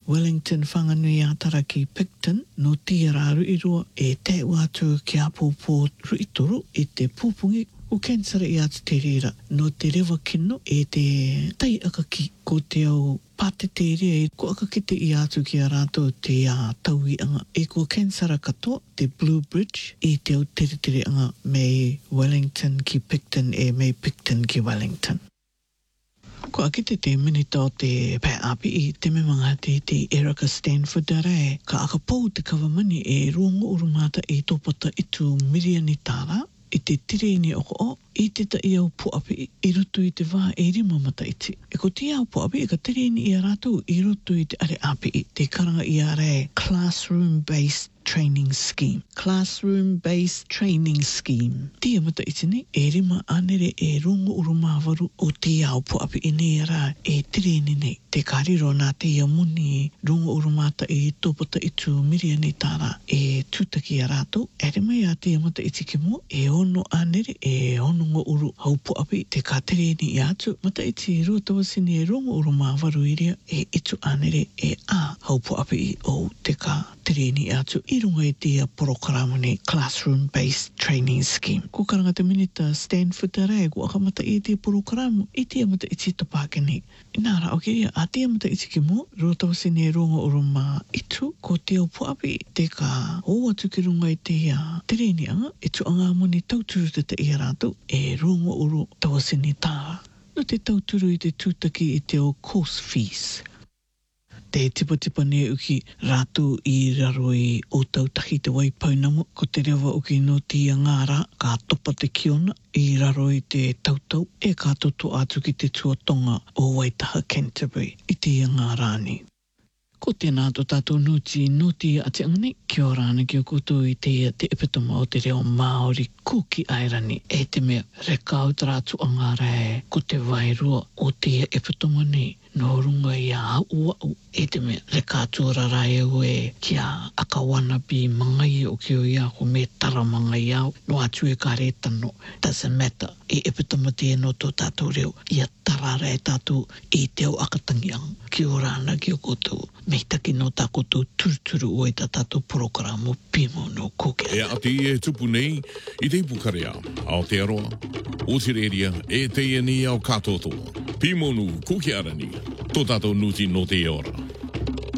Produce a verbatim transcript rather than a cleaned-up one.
Wellington whanganui atara ki Picton no tia raru i rua e te watu ki a pōpō ruitoro e te pūpungi o kensara i atu te rira no te rewa kino e te tai aka ki ko te au pātetere e ko aka kite i atu ki a rātou te a taui anga e ko kensara katoa te Blue Bridge e te au tere tere anga me Wellington ki Picton e me Picton ki Wellington. Ko a kite te minita o te pai api i te me mga te te Erica Stanford rai ka aka pou te kawamani e rongo urumata e topata itu miriani tāra i te tireni o o i te ta i au puapi i rutu i te wā e rima mata iti. E ko te au puapi i ka tireni i a rātou i rutu i te are api i te karanga i a rai Classroom-Based Training Scheme. Classroom-Based Training Scheme. Tia mata iti nei, e rima anere e rongo urumawaru o te au puapi i nei ara e tireni nei. Te kariro nā te ia muni rongo urumata e topata itu miriani tāra e tūtaki a rātou. E rima i a tia mata iti ki mo, e ono anere e ono ngo uru haupu api te kātereni i atu. Mata iti rua tawasini e rongo uru māwaru iria e itu anere e a haupu api o te kātereni i atu. I runga e tia porokrama nei Classroom-Based Training Scheme. Ko karanga te minita Stanford rai, ko aka mata i tia porokrama, i tia mata iti tapake nei. I nāra o kiria, a tia mata iti ki mo, rua tawasini e rongo uru mā itu, ko te upu api te ka o atu ki runga i tia tereni anga, itu anga moni tauturu te te i rātou e rongo uru tawasini tāra. No te tauturu i te tūtaki i te o course fees. Te tipa tipa ne uki rātou i raro i o tautahi te waipaunamu, ko te rewa uki no tia ngāra ka topa te kiona i raro i te tautau e ka toto atu ki te tuatonga o Waitaha Canterbury i tia ngārani. Ko tēnā tō tātou nuti nuti a te angani, kia ora ana ki o koutou i te te epitoma o te reo Māori kuki airani. E te mea rekau taratu angara e ko te wairua o te epitoma ni no runga i a ua u. E te mea rekatu rarai au e kia akawana pi mangai o ki o ia ko me tara mangai au. No atu e ka re tano. Doesn't matter. E epitoma te no tō tātou reo. Ia tara re tātou i te au akatangi ang. Kia ora ana ki o koutou. Mei taki no tā koutou turuturu o e tā tātou programo pimo no kuke. E ati e tupu nei i te ipukarea. Aotearoa, Otireria, e te e ni au katoto. Pimo no kuke arani. Tō tātou nuti no te ora.